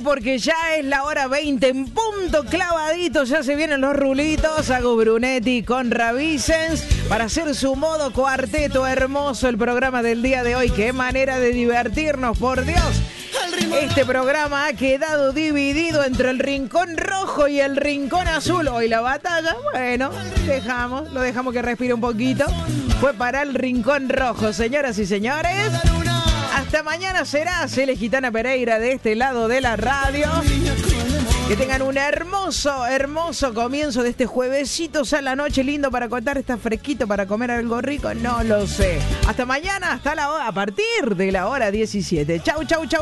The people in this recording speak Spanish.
porque ya es la hora 20 en punto clavadito, ya se vienen los rulitos. Agus Brunetti con Ravicens para hacer su modo cuarteto. Hermoso el programa del día de hoy, qué manera de divertirnos, por Dios. Este programa ha quedado dividido entre el rincón rojo y el rincón azul. Hoy la batalla, bueno, lo dejamos que respire un poquito. Fue para el rincón rojo, señoras y señores. Hasta mañana será Cele Gitana Pereira de este lado de la radio. Que tengan un hermoso, hermoso comienzo de este juevesito a la noche, lindo para contar, está fresquito para comer algo rico, no lo sé. Hasta mañana, a partir de la hora 17. Chau, chau, chau.